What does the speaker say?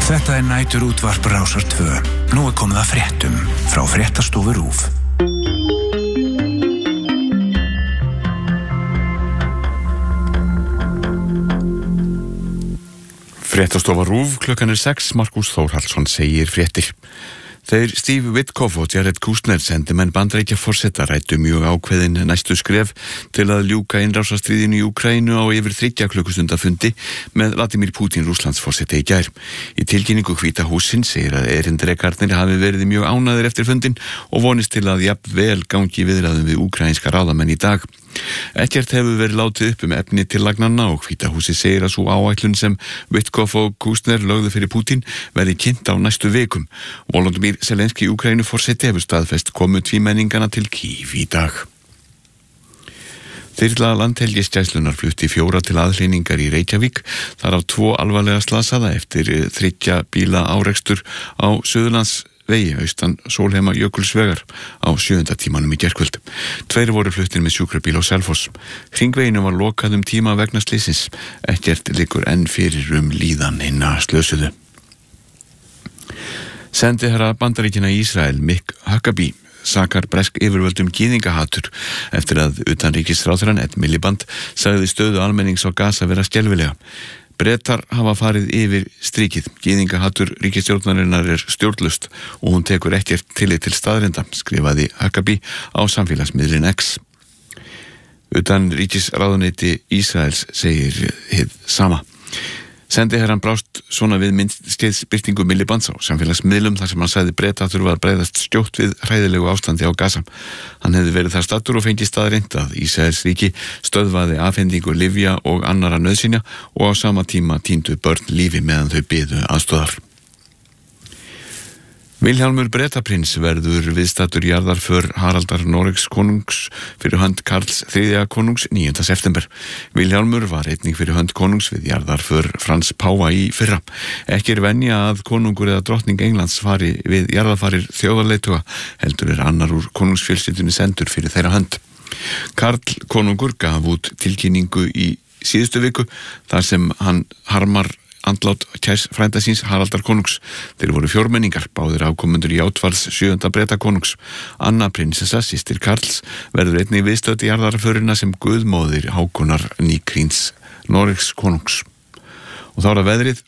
Þetta nætur útvarp Rásar 2. Nú komið að fréttum frá fréttastofu RÚV. Fréttastofa RÚV, klukkan 6, Markús Þórhallsson segir fréttir. Þeir Steve Witkoff og Jared Kushner sendimenn Bandaríkjaforseta ræddu mjög ákveðin næstu skref til að ljúka innrásarstríðinu í Úkraínu á yfir 3 klukkustunda fundi með Vladimir Putin Rússlandsforseta í gær. Í tilkynningu Hvíta hússins segir að erindrekarnir hafi verið mjög ánægðir eftir fundin og vonist til að jafnvel gangi viðræðum við úkraínska ráðamenn í dag. Ekkert hefur verið látið upp efni tillagnanna og Hvíta húsið segir að sú áætlun sem Witkoff og Kushner lögðu fyrir Putin verði kynnt á næstu vikum. Volodymyr Zelenský Úkraínuforseti hefur staðfest komu tvímenningana til Kyiv í dag. Þyrla Landhelgisgæslunnar flutti 4 til aðhlýningar í Reykjavík, þar af 2 alvarlega slasaða eftir 3 bíla árekstur á Suðurlandsvegi austan Sólheima Jökulsvegar á 7. tímanum í gærkvöld. 2 voru fluttir með sjúkrabíl á Selfoss. Hringveginu var lokað tíma vegna slysins. Ekkert liggur enn fyrir líðan hinna slösuðu. Sendiherra Bandaríkjanna í Ísrael, Mick Huckabee, sakar bresk yfirvöldum gyðingahatur eftir að utanríkisráðherrann Ed Miliband sagði stöðu almennings á Gaza vera skelfilega. Bretar hafa farið yfir strikið. Gyðingahatur ríkisstjórnarinnar stjórnlaust og hún tekur ekkert tillit til staðreynda, skrifaði Huckabee á samfélagsmiðlinn X. Utanríkisráðuneyti Ísraels segir hið sama. Sendiherrann brást svona við myndskeiðsbirtingu Milibands á samfélagsmiðlum þar sem hann sagði Breta þurfa að bregðast skjótt við hræðilegu ástandi á Gaza. Hann hefði verið þar staddur og fengið staðreynd að Ísraels ríki stöðvaði afhendingu lyfja og annarra nauðsynja og á sama tíma týndu börn lífi meðan þau biðu aðstoðar. Vilhjálmur Bretaprins verður viðstaddur jarðarför Haraldar Noregs konungs fyrir hönd Karls III konungs 9. september. Vilhjálmur var einnig fyrir hönd konungs við jarðarför Frans Páfa í fyrra. Ekki venja að konungur eða drottning Englands fari við jarðarfarir þjóðarleiðtoga, heldur annar úr konungsfjölskyldunni sendur fyrir þeirra hönd. Karl konungur gaf út tilkynningu í síðustu viku þar sem hann harmar andlát kærs frænda síns Haraldar konungs. Þeir voru 4 menningar, báðir afkomendur Játvarðs 7. Breta konungs. Anna prinsessa, systir Karls, verður einnig viðstödd í jarðarförina sem guðmóðir Hákonar Nýkrins Noregs konungs. Og þá er að veðrið,